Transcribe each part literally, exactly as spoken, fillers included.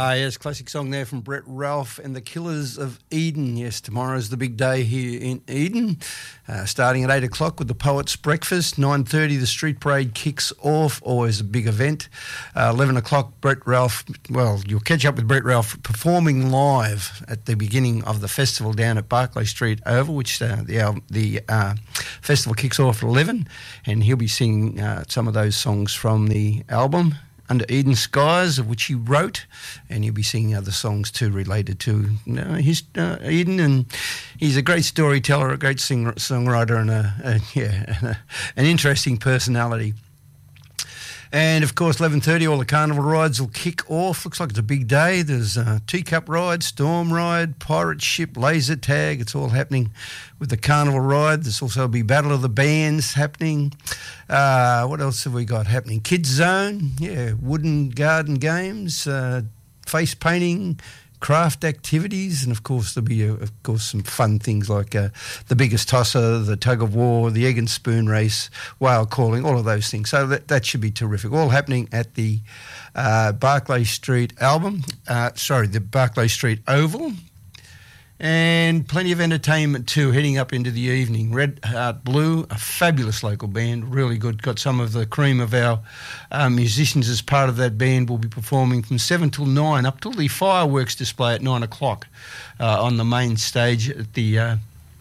Ah, yes, classic song there from Brett Ralph and the Killers of Eden. Yes, tomorrow's the big day here in Eden, uh, starting at eight o'clock with the Poets' Breakfast. nine thirty, the Street Parade kicks off, always a big event. Uh, eleven o'clock, Brett Ralph, well, you'll catch up with Brett Ralph performing live at the beginning of the festival down at Barclay Street Oval, which uh, the, uh, the uh, festival kicks off at eleven, and he'll be singing uh, some of those songs from the album Under Eden Skies, of which he wrote, and he'll be singing other songs too related to you know, his uh, Eden. And he's a great storyteller, a great singer, songwriter, and a, a yeah, and a, an interesting personality. And, of course, eleven thirty, all the carnival rides will kick off. Looks like it's a big day. There's a Teacup Ride, Storm Ride, Pirate Ship, Laser Tag. It's all happening with the carnival ride. There's also be Battle of the Bands happening. Uh, what else have we got happening? Kids Zone, yeah, wooden garden games, uh, face painting, craft activities, and of course there'll be, uh, of course, some fun things like uh, the biggest tosser, the tug of war, the egg and spoon race, whale calling, all of those things. So that, that should be terrific. All happening at the uh, Barclay Street album, uh, sorry, the Barclay Street Oval. And plenty of entertainment too, heading up into the evening. Red Heart Blue, a fabulous local band, really good. Got some of the cream of our uh, musicians as part of that band. Will be performing from seven till nine, up till the fireworks display at nine o'clock uh, on the main stage at the uh,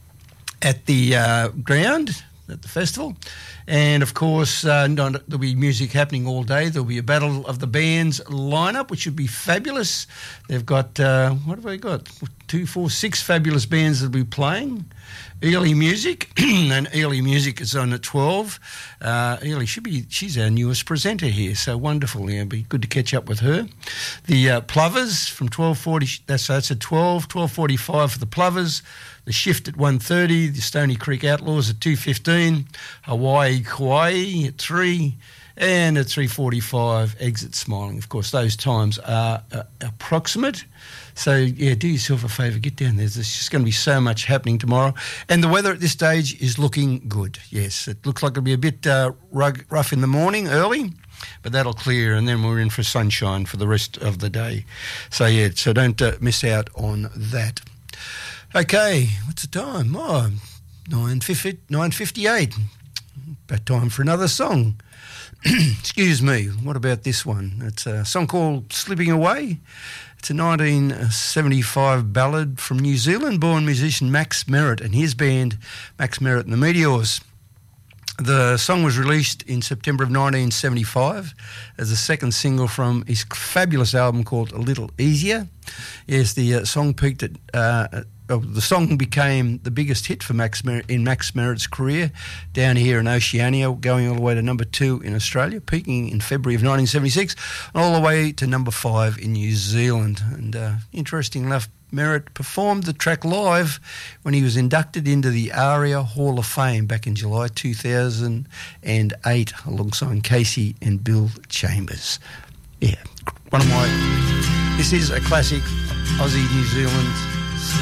at the uh, ground at the festival. And, of course, uh, not, there'll be music happening all day. There'll be a Battle of the Bands lineup, which should be fabulous. They've got, uh, what have they got? Two, four, six fabulous bands that'll be playing. Early Music, and Early Music is on at twelve. Uh, Early should be, she's our newest presenter here, so wonderful. Yeah, it'll be good to catch up with her. The uh, Plovers from twelve forty, that's, that's at twelve, twelve forty-five for the Plovers. The Shift at one thirty, the Stony Creek Outlaws at two fifteen, Hawaii Kauai at three, and at three forty-five, Exit Smiling. Of course, those times are uh, approximate. So, yeah, do yourself a favour, get down there. There's just going to be so much happening tomorrow. And the weather at this stage is looking good, yes. It looks like it'll be a bit uh, rough in the morning, early, but that'll clear, and then we're in for sunshine for the rest of the day. So, yeah, so don't uh, miss out on that. Okay, what's the time? Oh, nine fifty-eight. About time for another song. Excuse me, what about this one? It's a song called Slipping Away. It's a nineteen seventy-five ballad from New Zealand-born musician Max Merritt and his band, Max Merritt and the Meteors. The song was released in September of nineteen seventy-five as the second single from his fabulous album called A Little Easier. Yes, the uh, song peaked at... Uh, Oh, the song became the biggest hit for Max Mer- in Max Merritt's career down here in Oceania, going all the way to number two in Australia, peaking in February of nineteen seventy-six, and all the way to number five in New Zealand. And uh, interesting enough, Merritt performed the track live when he was inducted into the ARIA Hall of Fame back in July two thousand eight, alongside Casey and Bill Chambers. Yeah, one of my... This is a classic Aussie New Zealand